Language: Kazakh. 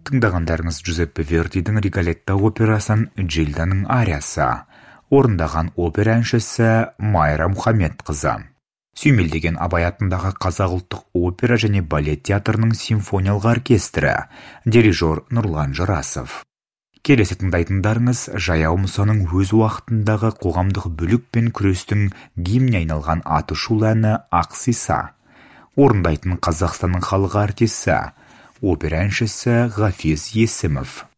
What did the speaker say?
Тыңдағандарыңыз Джузеппе Вердидің Риголетто операсын Джильданың ариясы. Орындаған опера әншісі Майра Мұхамедқызы. Сүймелдеген Абай атындағы Қазақ ұлттық опера және балет театрының симфониялық оркестрі. Дирижер Нұрлан Жарасов. Келесі тыңдайтындарыңыз Жаяу Мұсаның өз уақытындағы қоғамдық бүлікпен күрестің гимніне айналған аты шулы әні Ақсиса. Орындайтын Қазақстанның халық артисі, опера әншісі Ғафиз Есімов.